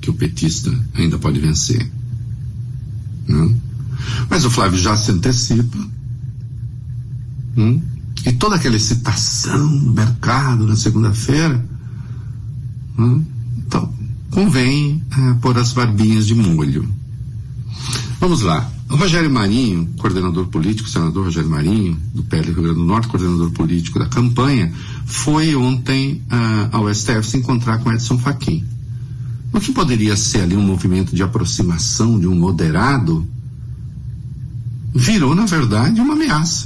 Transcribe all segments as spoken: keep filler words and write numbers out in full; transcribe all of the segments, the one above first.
que o petista ainda pode vencer. Não? Mas o Flávio já se antecipa. Hum? E toda aquela excitação no mercado na segunda-feira, hum? Então, convém é, pôr as barbinhas de molho. Vamos lá. O Rogério Marinho, coordenador político, senador Rogério Marinho, do P L do Rio Grande do Norte, coordenador político da campanha, foi ontem uh, ao S T F se encontrar com Edson Fachin. O que poderia ser ali um movimento de aproximação de um moderado, virou, na verdade, uma ameaça.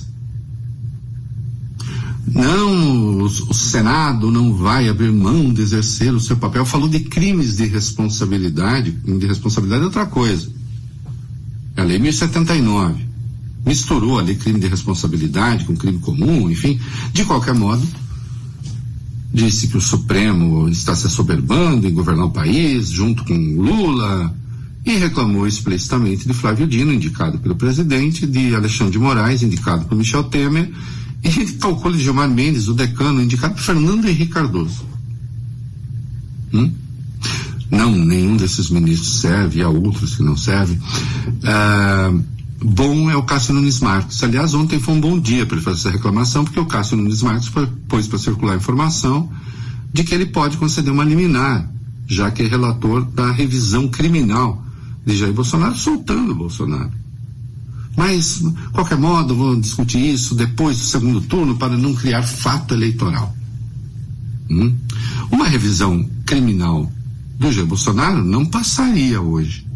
Não, o, o Senado não vai abrir mão de exercer o seu papel. Falou de crimes de responsabilidade. De responsabilidade é outra coisa. A lei mil e setenta e nove misturou a lei crime de responsabilidade com crime comum, enfim. De qualquer modo, disse que o Supremo está se assoberbando em governar o país, junto com Lula, e reclamou explicitamente de Flávio Dino, indicado pelo presidente, de Alexandre de Moraes, indicado por Michel Temer, e de calcula de Gilmar Mendes, o decano, indicado por Fernando Henrique Cardoso. Hum? Não, nenhum desses ministros serve, há outros que não servem. Ah, bom é o Cássio Nunes Marques. Aliás, ontem foi um bom dia para ele fazer essa reclamação, porque o Cássio Nunes Marques pôs para circular a informação de que ele pode conceder uma liminar, já que é relator da revisão criminal de Jair Bolsonaro, soltando o Bolsonaro. Mas, de qualquer modo, vou discutir isso depois do segundo turno para não criar fato eleitoral. Hum? Uma revisão criminal do Jair Bolsonaro não passaria hoje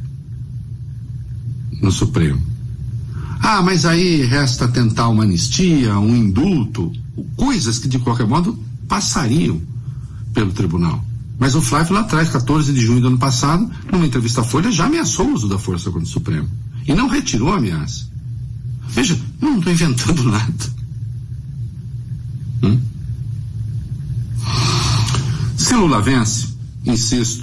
no Supremo. Ah, mas aí resta tentar uma anistia, um indulto, coisas que de qualquer modo passariam pelo tribunal. Mas o Flávio lá atrás, quatorze de junho do ano passado, numa entrevista à Folha, já ameaçou o uso da força contra o Supremo. E não retirou a ameaça. Veja, eu não estou inventando nada. Hum? Se Lula vence, insisto,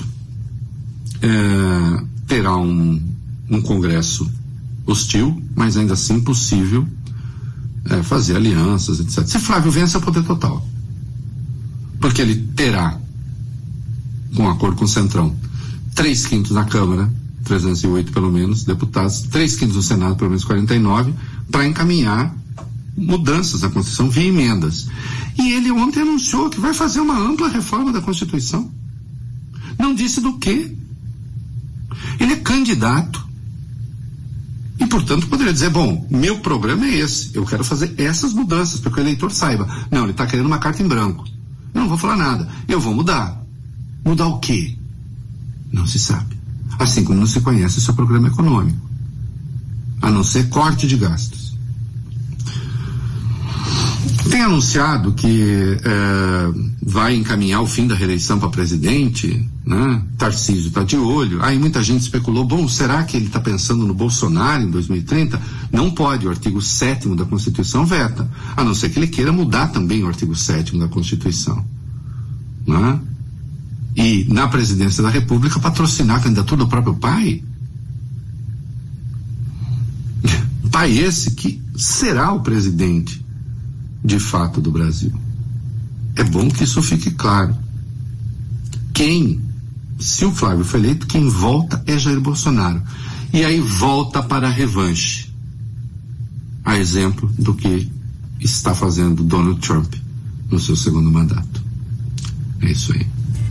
é, terá um, um congresso hostil, mas ainda assim possível é, fazer alianças, etcétera. Se Flávio vence, é poder total. Porque ele terá, com acordo com o Centrão, três quintos na Câmara, trezentos e oito pelo menos deputados, três quintos no Senado, pelo menos quarenta e nove, para encaminhar mudanças na Constituição via emendas. E ele ontem anunciou que vai fazer uma ampla reforma da Constituição. Não disse do quê. Ele é candidato. E, portanto, poderia dizer, bom, meu programa é esse, eu quero fazer essas mudanças, para que o eleitor saiba. Não, ele está querendo uma carta em branco. Eu não vou falar nada, eu vou mudar. Mudar o quê? Não se sabe. Assim como não se conhece o seu programa econômico. A não ser corte de gastos. Tem anunciado que é, vai encaminhar o fim da reeleição para presidente, né? Tarcísio está de olho. Aí muita gente especulou, bom, será que ele está pensando no Bolsonaro em dois mil e trinta? Não pode, o artigo sétimo da Constituição veta, a não ser que ele queira mudar também o artigo sétimo da Constituição, né? E na presidência da República patrocinar a candidatura do próprio pai. Pai esse que será o presidente de fato do Brasil. É bom que isso fique claro. Quem, se o Flávio for eleito, quem volta é Jair Bolsonaro. E aí volta para a revanche. A exemplo do que está fazendo Donald Trump no seu segundo mandato. É isso aí.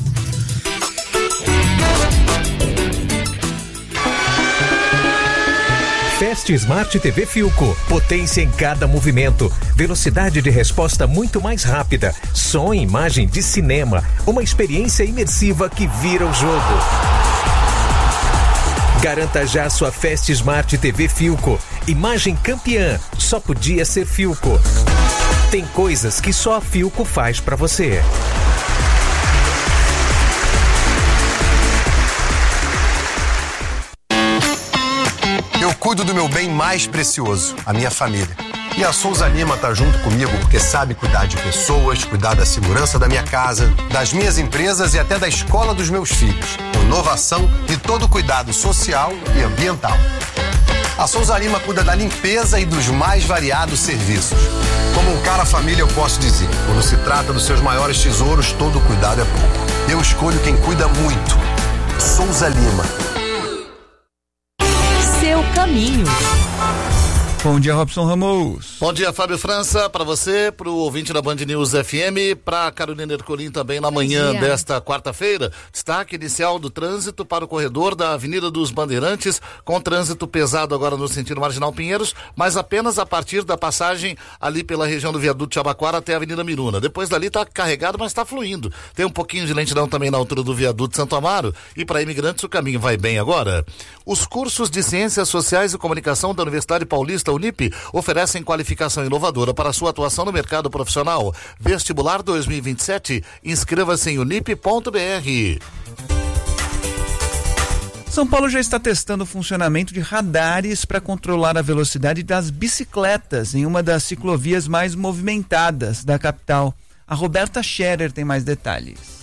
Fast Smart T V Philco. Potência em cada movimento. Velocidade de resposta muito mais rápida. Som e imagem de cinema. Uma experiência imersiva que vira o jogo. Garanta já sua Fast Smart T V Philco. Imagem campeã. Só podia ser Philco. Tem coisas que só a Philco faz pra você. Eu cuido do meu bem mais precioso, a minha família. E a Souza Lima tá junto comigo porque sabe cuidar de pessoas, cuidar da segurança da minha casa, das minhas empresas e até da escola dos meus filhos. Inovação e todo cuidado social e ambiental. A Souza Lima cuida da limpeza e dos mais variados serviços. Como um cara família, eu posso dizer, quando se trata dos seus maiores tesouros, todo cuidado é pouco. Eu escolho quem cuida muito. Souza Lima. Seu caminho. Bom dia, Robson Ramos. Bom dia, Fábio França, para você, para o ouvinte da Band News F M, para Carolina Ercolim também na manhã desta quarta-feira. Destaque inicial do trânsito para o corredor da Avenida dos Bandeirantes, com trânsito pesado agora no sentido Marginal Pinheiros, mas apenas a partir da passagem ali pela região do Viaduto Jabaquara até a Avenida Miruna. Depois dali está carregado, mas está fluindo. Tem um pouquinho de lentidão também na altura do Viaduto Santo Amaro, e para imigrantes o caminho vai bem agora. Os cursos de Ciências Sociais e Comunicação da Universidade Paulista Unip oferecem qualificação inovadora para sua atuação no mercado profissional. Vestibular dois mil e vinte e sete. Inscreva-se em unip ponto b r. São Paulo já está testando o funcionamento de radares para controlar a velocidade das bicicletas em uma das ciclovias mais movimentadas da capital. A Roberta Scherer tem mais detalhes.